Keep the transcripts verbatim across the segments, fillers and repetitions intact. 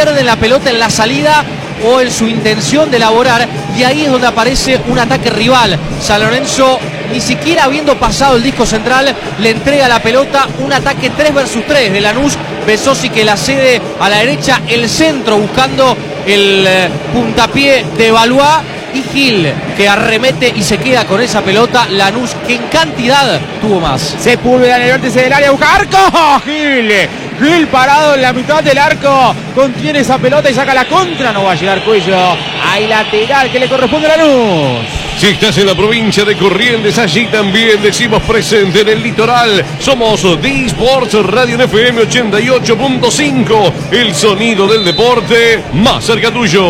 pierden la pelota en la salida o en su intención de elaborar, y ahí es donde aparece un ataque rival. San Lorenzo, ni siquiera habiendo pasado el disco central, le entrega la pelota, un ataque tres versus tres de Lanús. Besosi que la cede a la derecha, el centro buscando el eh, puntapié de Valois, y Gil que arremete y se queda con esa pelota. Lanús que en cantidad tuvo más. Sepúlveda en el vértice del área, busca arco. Gil, Gil parado en la mitad del arco, contiene esa pelota y saca la contra. No va a llegar Cuello. Hay lateral que le corresponde a Lanús. Si estás en la provincia de Corrientes, allí también decimos presente en el litoral. Somos D-Sports Radio en F M ochenta y ocho punto cinco. El sonido del deporte más cerca tuyo.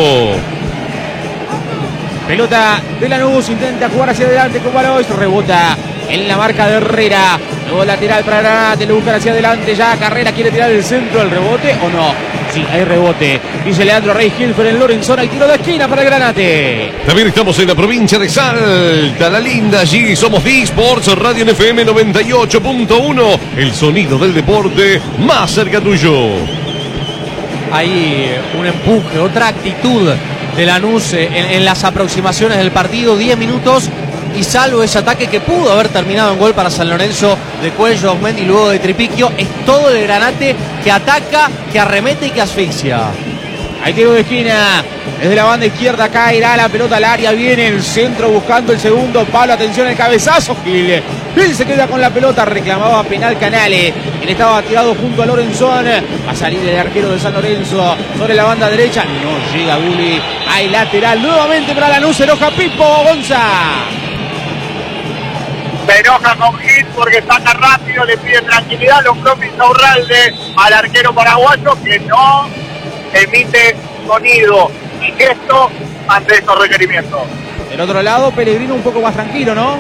Pelota de Lanús, intenta jugar hacia adelante con Valois, rebota en la marca de Herrera. Luego lateral para Granate, le buscan hacia adelante ya. Carrera quiere tirar el centro, el rebote o no. Sí, hay rebote. Dice Leandro Rey Gilfer en Lorenzona y tiro de esquina para el Granate. También estamos en la provincia de Salta, la linda. Allí somos D-Sports Radio en F M noventa y ocho punto uno. El sonido del deporte más cerca tuyo. Hay un empuje, otra actitud de Lanús en, en las aproximaciones del partido. diez minutos y salvo ese ataque que pudo haber terminado en gol para San Lorenzo de Cuello, Osmendi y luego de Tripiquio, es todo el Granate que ataca, que arremete y que asfixia. Hay tiro de esquina desde la banda izquierda, caerá la pelota al área, viene el centro buscando el segundo palo, atención el cabezazo, Gil. Gil se queda con la pelota, reclamaba penal Canale, él estaba tirado junto a Lorenzón, va a salir el arquero de San Lorenzo sobre la banda derecha, no llega Bulli, hay lateral nuevamente para Lanús, se enoja Pipo Gonza. Se enoja con Gil porque saca rápido, le pide tranquilidad a los propios Insaurralde al arquero paraguayo que no emite sonido y gesto ante estos requerimientos. Del otro lado, Pellegrino un poco más tranquilo, ¿no?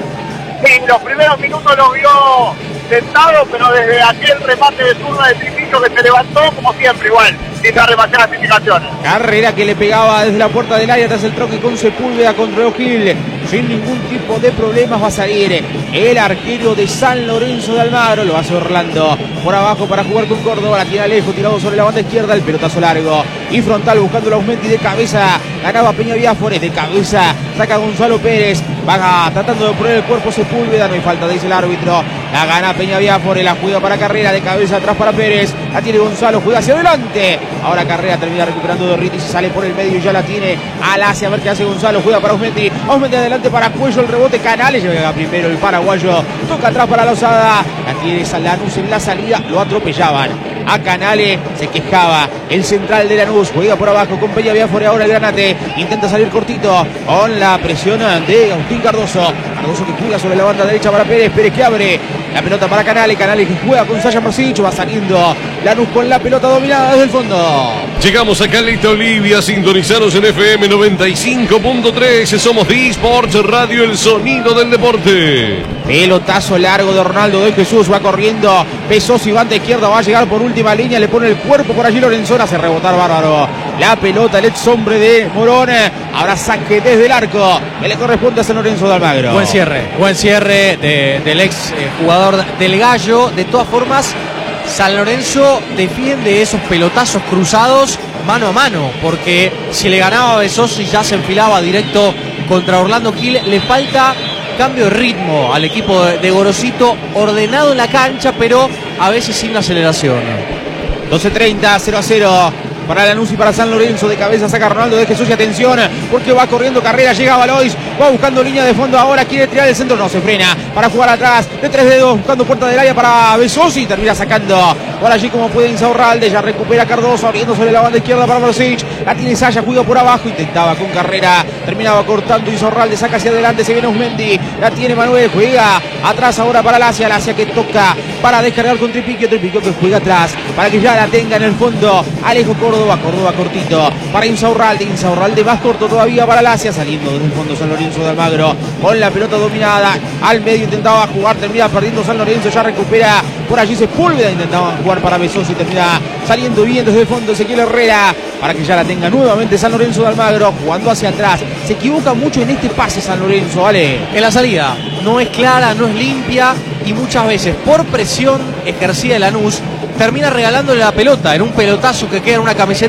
Sí, los primeros minutos lo vio sentado, pero desde aquel remate de zurda de Tripiquio que se levantó, como siempre, igual, sin dar demasiadas indicaciones. Carrera que le pegaba desde la puerta del área tras el troque con Sepúlveda contra O'Gil. Sin ningún tipo de problemas va a salir el arquero de San Lorenzo de Almagro. Lo hace Orlando por abajo para jugar con Córdoba. La tira lejos, tirado sobre la banda izquierda. El pelotazo largo y frontal buscando la Aumenti de cabeza. Ganaba Peña Biafores de cabeza. Saca Gonzalo Pérez. Va tratando de poner el cuerpo Sepúlveda. No hay falta, dice el árbitro. La gana Peña Biafores. La juega para Carrera. De cabeza atrás para Pérez. La tiene Gonzalo. Juega hacia adelante. Ahora Carrera termina recuperando de Riti. Se sale por el medio y ya la tiene Alasia. A ver qué hace Gonzalo. Juega para Aumenti. Aumenti adelante para Cuello, el rebote Canales, llega primero el paraguayo, toca atrás para Lozada, la tiene Lanús en la salida, lo atropellaban a Canales, se quejaba el central de Lanús, juega por abajo con Peña Biafore, ahora el Granate, intenta salir cortito con la presión de Agustín Cardoso, Cardoso que juega sobre la banda derecha para Pérez, Pérez que abre la pelota para Canales, Canales que juega con Sasha Marcich, va saliendo Lanús con la pelota dominada desde el fondo. Llegamos a Caleta Olivia, sintonizados en F M noventa y cinco punto tres, somos D-Sports Radio, el sonido del deporte. Pelotazo largo de Ronaldo de Jesús, va corriendo, Besosi, banda izquierda, va a llegar por última línea, le pone el cuerpo por allí Lorenzón, hace rebotar bárbaro la pelota, el ex hombre de Morón, ahora saque desde el arco, que le corresponde a San Lorenzo de Almagro. Buen cierre, buen cierre de, del ex eh, jugador del Gallo. De todas formas, San Lorenzo defiende esos pelotazos cruzados mano a mano, porque si le ganaba a Besosi ya se enfilaba directo contra Orlando Gil. Le falta cambio de ritmo al equipo de, de Gorosito, ordenado en la cancha, pero a veces sin aceleración. doce treinta, cero a cero. Para Lanús y para San Lorenzo, de cabeza saca Ronaldo de Jesús y atención, porque va corriendo Carrera, llega Valois, va buscando línea de fondo ahora, quiere tirar el centro, no, se frena para jugar atrás, de tres dedos, buscando puerta del área para Besosi, termina sacando por allí como puede Insaurralde, ya recupera Cardoso, abriendo sobre la banda izquierda para Marcich, la tiene Saya, juega por abajo, intentaba con Carrera, terminaba cortando Insaurralde, saca hacia adelante, se viene Osmendi, la tiene Manuel, juega atrás ahora para Lacia, Lacia que toca para descargar con Tripiquio, Tripiquio que juega atrás, para que ya la tenga en el fondo, Alejo Córdoba, Córdoba cortito, para Insaurralde, Insaurralde más corto todavía para Lacia, saliendo desde el fondo San Lorenzo de Almagro, con la pelota dominada, al medio intentaba jugar, termina perdiendo San Lorenzo, ya recupera por allí Sepúlveda, intentaba jugar para Besosi, termina saliendo bien desde el fondo Ezequiel Herrera, para que ya la tenga nuevamente San Lorenzo de Almagro, jugando hacia atrás, se equivoca mucho en este pase San Lorenzo, ¿vale? En la salida no es clara, no es limpia y muchas veces por presión ejercida de Lanús termina regalándole la pelota en un pelotazo que queda en una camiseta